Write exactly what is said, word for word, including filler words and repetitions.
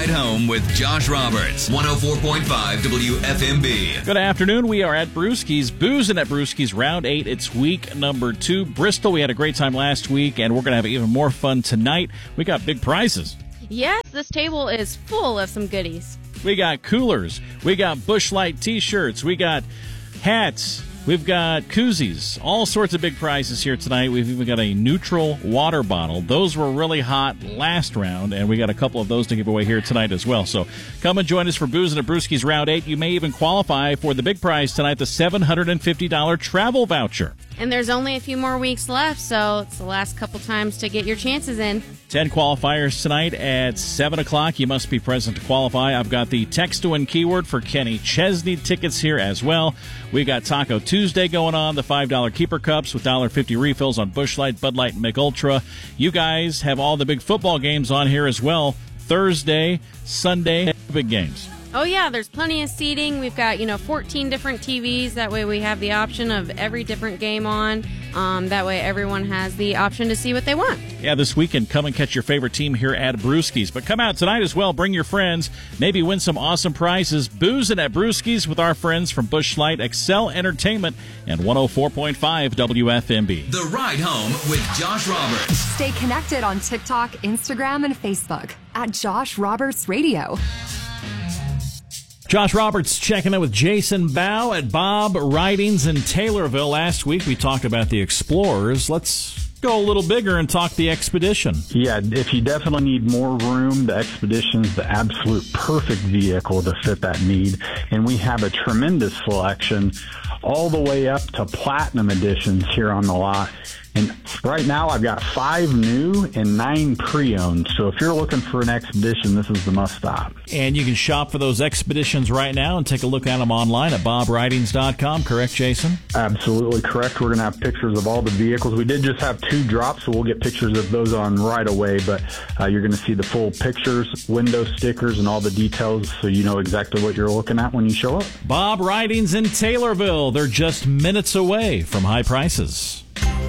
Ride Home with Josh Roberts, one oh four point five W F M B. Good afternoon. We are at Brewski's, Boozing at Brewski's, round eight. It's week number two. Bristol, we had a great time last week, and we're going to have even more fun tonight. We got big prizes. Yes, this table is full of some goodies. We got coolers. We got Busch Light t-shirts. We got hats. We've got koozies, all sorts of big prizes here tonight. We've even got a neutral water bottle. Those were really hot last round, and we got a couple of those to give away here tonight as well. So come and join us for Boozing at Brewski's Round eight. You may even qualify for the big prize tonight, the seven hundred fifty dollars travel voucher. And there's only a few more weeks left, so it's the last couple times to get your chances in. Ten qualifiers tonight at seven o'clock. You must be present to qualify. I've got the text to win keyword for Kenny Chesney tickets here as well. We got Taco Tuesday going on, the five dollar Keeper Cups with one dollar fifty refills on Busch Light, Bud Light, and Mick Ultra. You guys have all the big football games on here as well. Thursday, Sunday, big games. Oh, yeah, there's plenty of seating. We've got, you know, fourteen different T Vs. That way we have the option of every different game on. Um, that way everyone has the option to see what they want. Yeah, this weekend, come and catch your favorite team here at Brewski's. But come out tonight as well. Bring your friends. Maybe win some awesome prizes. Boozing at Brewski's with our friends from Busch Light, Excel Entertainment, and one oh four point five W F M B. The Ride Home with Josh Roberts. Stay connected on TikTok, Instagram, and Facebook at Josh Roberts Radio. Josh Roberts checking in with Jason Bow at Bob Ridings in Taylorville. Last week we talked about the Explorers. Let's go a little bigger and talk the Expedition. Yeah, if you definitely need more room, the Expedition's the absolute perfect vehicle to fit that need. And we have a tremendous selection all the way up to Platinum editions here on the lot. And right now I've got five new and nine pre-owned. So if you're looking for an Expedition, this is the must-stop. And you can shop for those Expeditions right now and take a look at them online at bob ridings dot com. Correct, Jason? Absolutely correct. We're going to have pictures of all the vehicles. We did just have two drops, so we'll get pictures of those on right away. But uh, you're going to see the full pictures, window stickers, and all the details so you know exactly what you're looking at when you show up. Bob Ridings in Taylorville. They're just minutes away from high prices.